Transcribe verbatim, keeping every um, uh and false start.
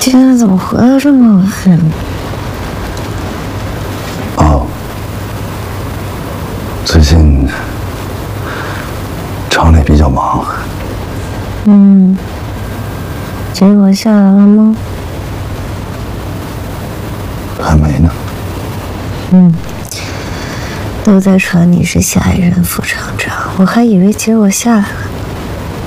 今天怎么回来这么晚？ 哦，最近厂里比较忙。 嗯，结果下来了吗？ 还没呢。 嗯，都在传你是下一任副厂长，我还以为结果下来了。